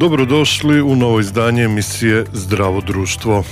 Dobrodošli u novo izdanje emisije Zdravo društvo.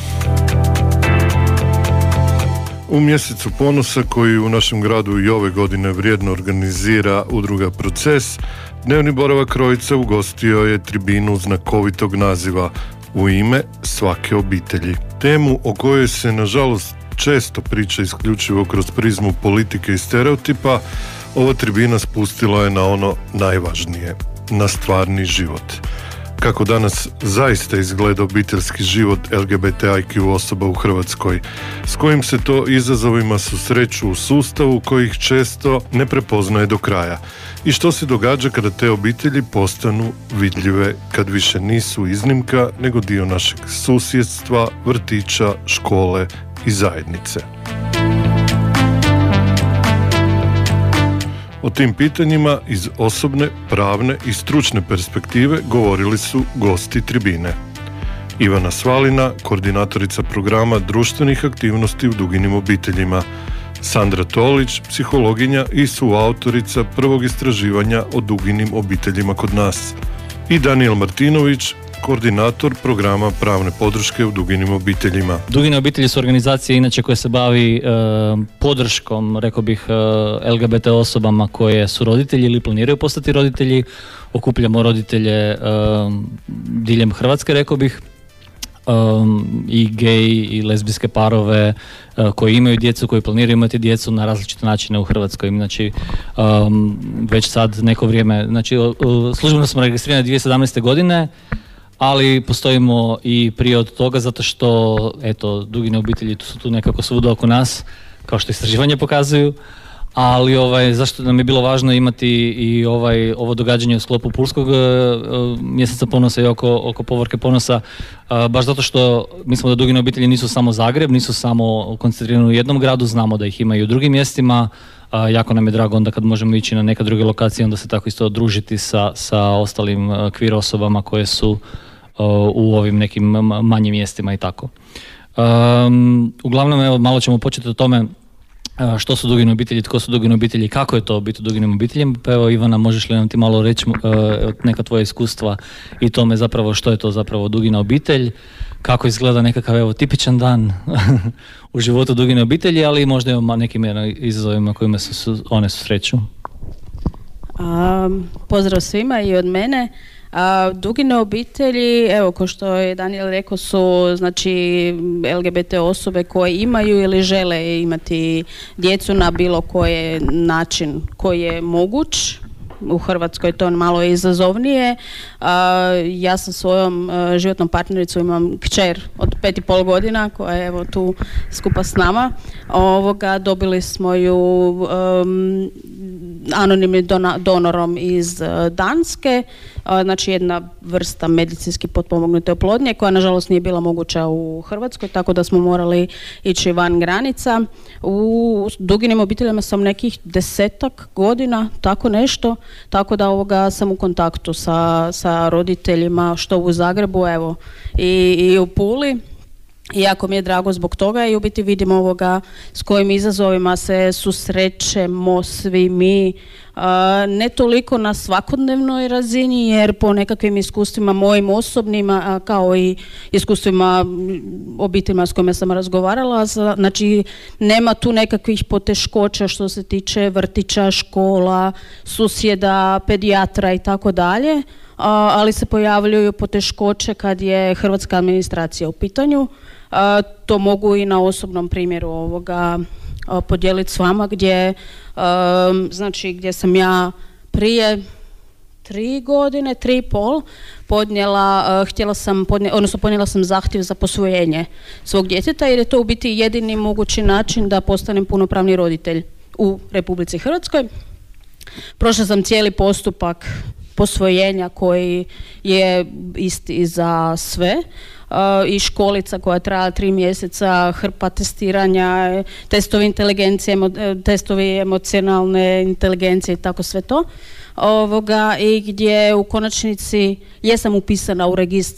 U mjesecu ponosa koji u našem gradu i ove godine vrijedno organizira udruga Proces, dnevni boravak Crovice ugostio je tribinu znakovitog naziva U ime svake obitelji. Temu o kojoj se nažalost često priča isključivo kroz prizmu politike i stereotipa, ova tribina spustila je na ono najvažnije, na stvarni život. Kako danas zaista izgleda obiteljski život LGBTIQ osoba u Hrvatskoj, s kojim se to izazovima susreću u sustavu kojih često ne prepoznaje do kraja. I što se događa kada te obitelji postanu vidljive, kad više nisu iznimka nego dio našeg susjedstva, vrtića, škole i zajednice. O tim pitanjima iz osobne, pravne i stručne perspektive govorili su gosti tribine. Ivana Svalina, koordinatorica programa društvenih aktivnosti u Duginim obiteljima, Sandra Tolić, psihologinja i suautorica prvog istraživanja o Duginim obiteljima kod nas, i Danijel Martinović, koordinator programa pravne podrške u Duginim obiteljima. Dugine obitelji su organizacije inače koje se bavi podrškom, rekao bih, LGBT osobama koje su roditelji ili planiraju postati roditelji. Okupljamo roditelje diljem Hrvatske, rekao bih, i gej i lezbijske parove koji imaju djecu, koji planiraju imati djecu na različite načine u Hrvatskoj. Znači, već sad neko vrijeme, znači službeno smo registrirani 2017. godine, ali postojimo i prije od toga zato što, eto, Dugine obitelji su tu nekako svuda oko nas, kao što istraživanje pokazuju, ali zašto nam je bilo važno imati i ovo događanje u sklopu Pulskog mjeseca ponosa i oko povorke ponosa, baš zato što mislimo da Dugine obitelji nisu samo Zagreb, nisu samo koncentrirani u jednom gradu, znamo da ih ima i u drugim mjestima. Jako nam je drago onda kad možemo ići na neke druge lokacije, onda se tako isto družiti sa ostalim queer osobama koje su u ovim nekim manjim mjestima i tako. Uglavnom, evo, malo ćemo početi o tome što su Dugine obitelji, tko su Dugine obitelji, kako je to biti u Duginim obiteljima. Pa evo, Ivana, možeš li nam ti malo reći neka tvoja iskustva i tome zapravo što je to zapravo Dugina obitelj, kako izgleda nekakav, evo, tipičan dan u životu Dugine obitelji, ali možda i nekim izazovima kojima se one susreću. Pozdrav svima i od mene. Dugine obitelji, evo, kao što je Daniel rekao, su znači LGBT osobe koje imaju ili žele imati djecu na bilo koji način koji je moguć. U Hrvatskoj je to malo izazovnije. Ja sa svojom životnom partnericom imam kćer od 5,5 godina koja je, evo, tu skupa s nama. Dobili smo ju anonimnim donorom iz Danske, znači jedna vrsta medicinski potpomognute oplodnje koja nažalost nije bila moguća u Hrvatskoj, tako da smo morali ići van granica. U Duginim obiteljima sam nekih 10 godina, tako nešto, tako da sam u kontaktu sa roditeljima što u Zagrebu, evo, i u Puli. I jako mi je drago zbog toga i u biti vidimo s kojim izazovima se susrećemo svi mi, ne toliko na svakodnevnoj razini, jer po nekakvim iskustvima mojim osobnima, kao i iskustvima obiteljima s kojima sam razgovarala, znači nema tu nekakvih poteškoća što se tiče vrtića, škola, susjeda, pedijatra i tako dalje, ali se pojavljuju poteškoće kad je hrvatska administracija u pitanju. To mogu i na osobnom primjeru podijeliti s vama, gdje sam ja prije 3,5 podnijela sam zahtjev za posvojenje svog djeteta, jer je to u biti jedini mogući način da postanem punopravni roditelj u Republici Hrvatskoj. Prošla sam cijeli postupak posvojenja koji je isti za sve, i školica koja traja 3 mjeseca, hrpa testiranja, testovi inteligencije, testovi emocionalne inteligencije i tako sve to. I gdje u konačnici jesam upisana u registar